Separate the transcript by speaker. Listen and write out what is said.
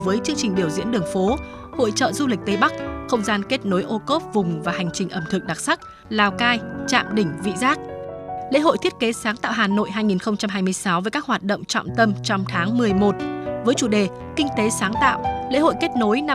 Speaker 1: với chương trình biểu diễn đường phố, hội chợ du lịch Tây Bắc, không gian kết nối ô cốp vùng và hành trình ẩm thực đặc sắc Lào Cai, Trạm đỉnh Vị Giác. Lễ hội thiết kế sáng tạo Hà Nội 2026 với các hoạt động trọng tâm trong tháng 11 với chủ đề Kinh tế sáng tạo, lễ hội kết nối năm